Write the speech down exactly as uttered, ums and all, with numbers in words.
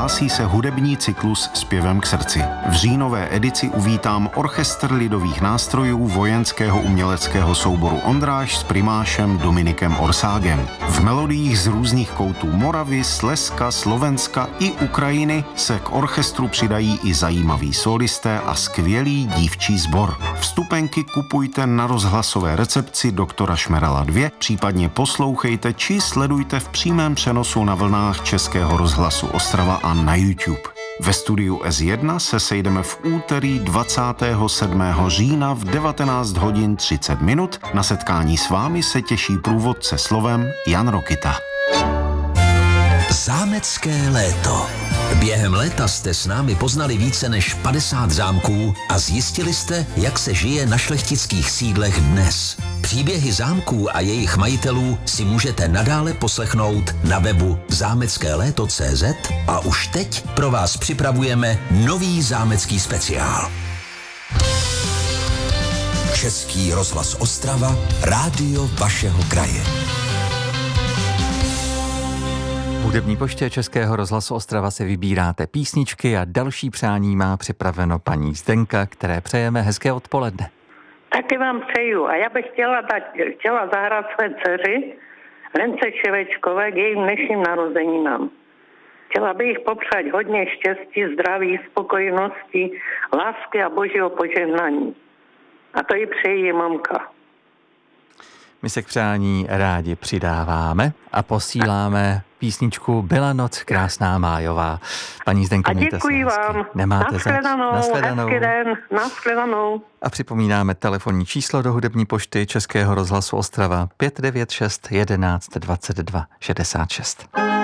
hlásí se hudební cyklus Zpěvem k srdci. V říjnové edici uvítám orchestr lidových nástrojů vojenského uměleckého souboru Ondráž s primášem Dominikem Orságem. V melodiích z různých koutů Moravy, Slezska, Slovenska i Ukrajiny se k orchestru přidají i zajímaví solisté a skvělý dívčí sbor. Vstupenky kupujte na rozhlasové recepci doktora Šmerela dva, případně poslouchejte či sledujte v přímém přenosu na vlnách Českého rozhlasu Ostrava a na YouTube. Ve studiu S jedna se sejdeme v úterý dvacátého sedmého října v devatenáct hodin třicet minut. Na setkání s vámi se těší průvodce slovem Jan Rokita. Zámecké léto. Během léta jste s námi poznali více než padesát zámků a zjistili jste, jak se žije na šlechtických sídlech dnes. Příběhy zámků a jejich majitelů si můžete nadále poslechnout na webu zámecké léto tečka cé zet a už teď pro vás připravujeme nový zámecký speciál. Český rozhlas Ostrava, rádio vašeho kraje. V hudební poště Českého rozhlasu Ostrava si vybíráte písničky a další přání má připraveno paní Zdenka, které přejeme hezké odpoledne. Taky vám přeju a já bych chtěla, dát, chtěla zahrát své dceři Lence Ševečkové k jejím dnešním narozeninám. Chtěla bych jich popřát hodně štěstí, zdraví, spokojenosti, lásky a božího požehnání. A to jí přeji mamka. My se k přání rádi přidáváme a posíláme písničku Byla noc krásná májová. Paní Zdenko, mějte se. A děkuji vám. Nemáte Nashledanou, Nashledanou. hezký den, nashledanou. A připomínáme telefonní číslo do hudební pošty Českého rozhlasu Ostrava pět devět šest jedenáct dvacet dva šedesát šest.